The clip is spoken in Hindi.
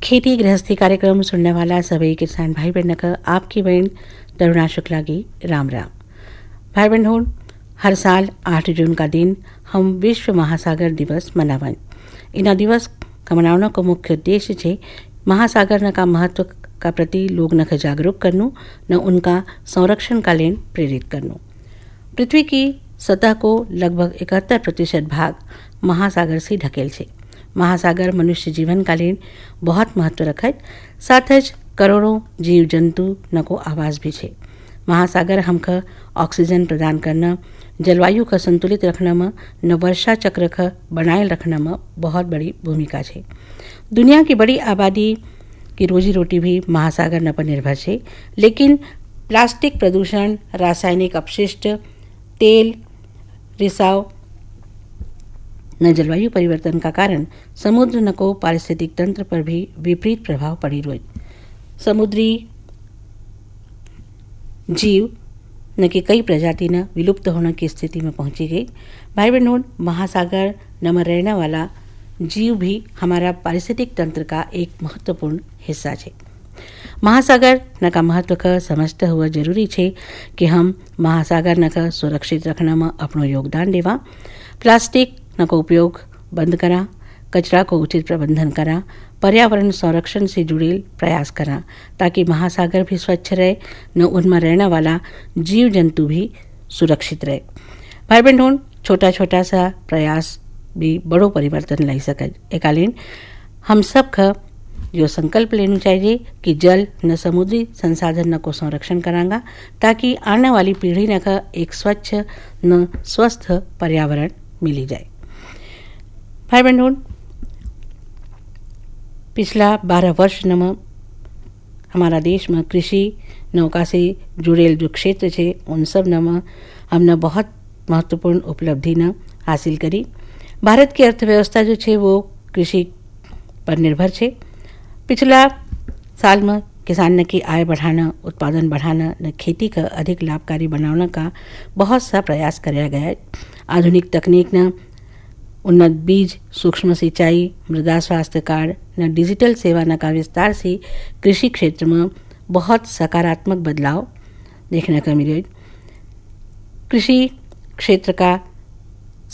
खेती गृहस्थी कार्यक्रम सुनने वाला सभी किसान भाई बहन का आपकी बहन तरुणा शुक्ला की राम राम। भाई बहन हो, हर साल 8 जून का दिन हम विश्व महासागर दिवस मनावन। इन दिवस का मनावना को मुख्य उद्देश्य है महासागर का महत्व का प्रति लोग न जागरूक करनू न उनका संरक्षण का लेन प्रेरित करनू। पृथ्वी की सतह को लगभग 71% भाग महासागर से ढकेल छे। महासागर मनुष्य जीवन का लेन बहुत महत्व रखत, साथ ज करोड़ों जीव जंतु न को आवास भी छे। महासागर हमका ऑक्सीजन प्रदान करना, जलवायु का संतुलित रखना में न वर्षा चक्र का बनाए रखना में बहुत बड़ी भूमिका है। दुनिया की बड़ी आबादी की रोजी रोटी भी महासागर न पर निर्भर है, लेकिन प्लास्टिक प्रदूषण, रासायनिक अपशिष्ट, तेल रिसाव न जलवायु परिवर्तन का कारण समुद्र न को पारिस्थितिक तंत्र पर भी विपरीत प्रभाव पड़ी रही। समुद्री जीव न की कई प्रजाति न विलुप्त होने की स्थिति में पहुंची गई। भाई बहनों, महासागर न में रहने वाला जीव भी हमारा पारिस्थितिक तंत्र का एक महत्वपूर्ण हिस्सा है। महासागर न का महत्व का समझते हुए जरूरी है कि हम महासागर न का सुरक्षित रखने में अपनो योगदान देवा। प्लास्टिक न को उपयोग बंद करा, कचरा को उचित प्रबंधन करा, पर्यावरण संरक्षण से जुड़े प्रयास करा ताकि महासागर भी स्वच्छ रहे न उनमें रहने वाला जीव जंतु भी सुरक्षित रहे। भाई बहनों, छोटा छोटा सा प्रयास भी बड़ो परिवर्तन लाई सके। एकालीन हम सब का जो संकल्प लेना चाहिए कि जल न समुद्री संसाधन न को संरक्षण करांगा ताकि आने वाली पीढ़ी न का एक स्वच्छ न स्वस्थ पर्यावरण मिली जाए। भाई बहनों, पिछला 12 वर्ष में हमारा देश में कृषि नौका से जुड़ेल जो क्षेत्र है उन सब में हमने बहुत महत्वपूर्ण उपलब्धि न हासिल करी। भारत की अर्थव्यवस्था जो है वो कृषि पर निर्भर है। पिछला साल में किसान की आय बढ़ाना, उत्पादन बढ़ाना न खेती का अधिक लाभकारी बनाने का बहुत सा प्रयास किया गया है। आधुनिक तकनीक न उन्नत बीज, सूक्ष्म सिंचाई, मृदा स्वास्थ्य कार्ड न डिजिटल सेवा न का विस्तार से कृषि क्षेत्र में बहुत सकारात्मक बदलाव देखने को मिले। कृषि क्षेत्र का